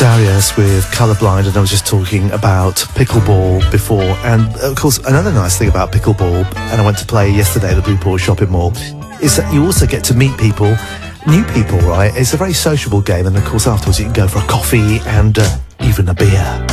Darius with Colourblind, and I was just talking about pickleball before. And of course, another nice thing about pickleball, and I went to play yesterday at the Blueport Shopping Mall, is that you also get to meet people, new people, right? It's a very sociable game, and of course afterwards you can go for a coffee and even a beer.